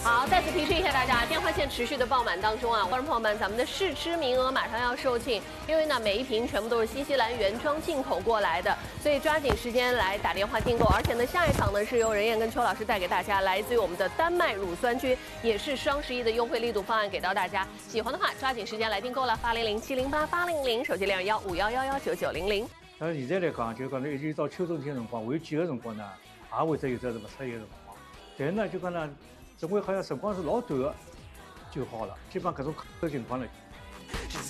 好，再次提示一下大家，电话线持续的爆满当中啊，观众朋友们，咱们的试吃名额马上要售罄，因为呢每一瓶全部都是新西兰原装进口过来的，所以抓紧时间来打电话订购。而且呢，下一场呢是由任燕跟邱老师带给大家，来自于我们的丹麦乳酸菌，也是双11的优惠力度方案给到大家。喜欢的话，抓紧时间来订购了，8007088800，手机21511999900。 但是现在来讲，就讲呢，一直到秋冬天辰光，会有几个辰光呢，也会得有只勿适宜的辰光。但是呢，就讲呢，认为好像辰光是老短的就好了，基本上搿种情况呢。